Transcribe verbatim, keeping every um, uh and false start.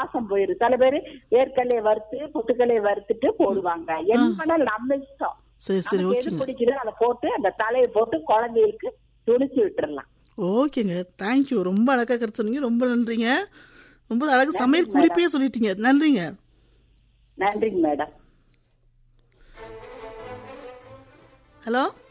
வாசம் போயிரு. சில பேரு வேர்க்கடலையை வறுத்து பொட்டுக்கடலையை வறுத்துட்டு போடுவாங்க. என்ன பண்ணாலும் நம்ம இஷ்டம். சரி சரி நமக்கு எது ஓகேங்க பிடிக்குதோ அதை போட்டு அந்த தலையை போட்டு குழந்தைகளுக்கு துணிச்சு விட்டுறலாம். ஓகேங்க. தேங்க்யூ. ரொம்ப அழகாக கருத்து சொன்னீங்க. ரொம்ப நன்றிங்க. ரொம்ப அழகாக சமையல் குறிப்பே சொல்லிட்டீங்க. நன்றிங்க. நன்றிங்க மேடம். ஹலோ.